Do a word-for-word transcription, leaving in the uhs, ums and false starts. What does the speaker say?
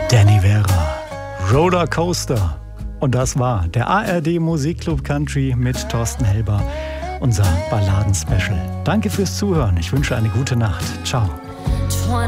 Danny Vera, Rollercoaster. Und das war der A R D Musikclub Country mit Thorsten Helber, unser Balladen-Special. Danke fürs Zuhören. Ich wünsche eine gute Nacht. Ciao.